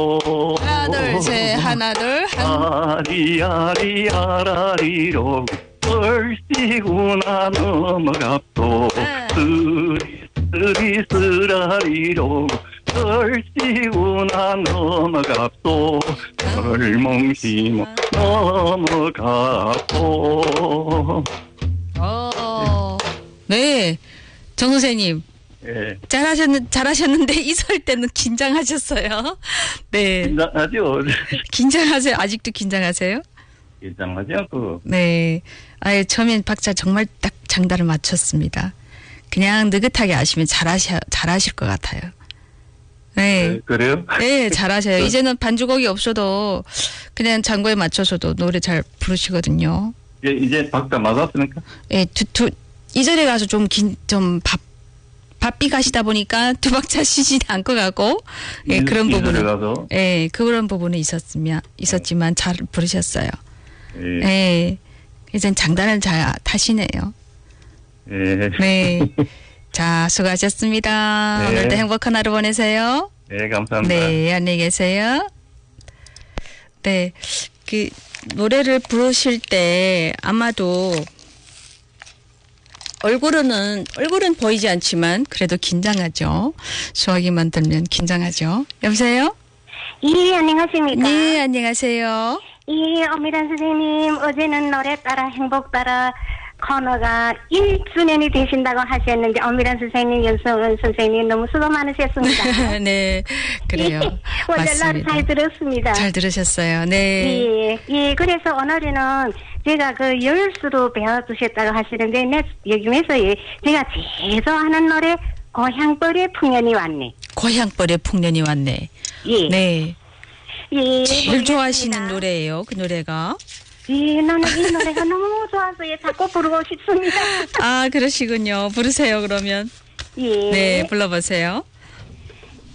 하나 둘 셋 하나 둘 아리아리 아라리로 얼씨구나 넘어갑소 쓰리 쓰라리로 얼씨구나 넘어갑소 얼몽시모 넘어갑소. 네, 정 선생님. 예. 잘하셨는데 이설 때는 긴장하셨어요. 네. 긴장하죠. 긴장하세요. 아직도 긴장하세요? 긴장하죠. 네. 아예 처음엔 박자 정말 딱 장단을 맞췄습니다. 그냥 느긋하게 하시면 잘하실 것 같아요. 네. 그래요? 네, 잘하셔요. 이제는 반주곡이 없어도 그냥 장구에 맞춰서도 노래 잘 부르시거든요. 예, 이제 박자 맞았습니까? 예, 이전에 가서 좀 바삐 가시다 보니까 두 박자 쉬지 않고 가고, 예, 그런 부분은, 예, 그런 부분은 있었지만 잘 부르셨어요. 예. 예, 이젠 장단을 잘 타시네요. 예. 네. 자, 수고하셨습니다. 네. 오늘도 행복한 하루 보내세요. 네, 감사합니다. 네, 안녕히 계세요. 네, 그, 노래를 부르실 때 아마도 얼굴은 보이지 않지만 그래도 긴장하죠. 수화기만 들면 긴장하죠. 여보세요? 예, 안녕하십니까? 네, 안녕하세요. 예, 엄미란 선생님, 어제는 노래 따라 행복 따라 코너가 1주년이 되신다고 하셨는데, 엄미란 선생님, 연성은 선생님 너무 수고 많으셨습니다. 네, 그래요. 오늘날 잘 들었습니다. 잘 들으셨어요. 네. 예, 그래서 오늘은 제가 그 열수로 배워주셨다고 하시는데, 요즘에서 제가 제일 좋아하는 노래, 고향벌의 풍년이 왔네. 고향벌의 풍년이 왔네. 예. 네. 예. 제일 좋아하시는 노래예요, 그 노래가. 예, 나는 이 노래가 너무 좋아서 자꾸 부르고 싶습니다. 아, 그러시군요. 부르세요, 그러면. 예. 네, 불러보세요.